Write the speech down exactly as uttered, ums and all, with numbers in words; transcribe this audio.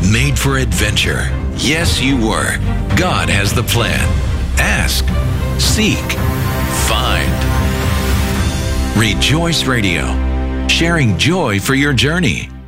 Made for adventure. Yes, you were. God has the plan. Ask, seek, find. Rejoice Radio, sharing joy for your journey.